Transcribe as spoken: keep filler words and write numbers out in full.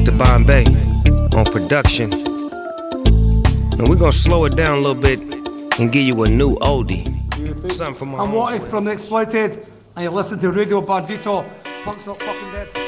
Mister Bombay on production. And we're gonna slow it down a little bit and give you a new oldie. Something from my I'm Watty from The Exploited, and you listen to Radio Bandito. Punk's Not Fucking Dead.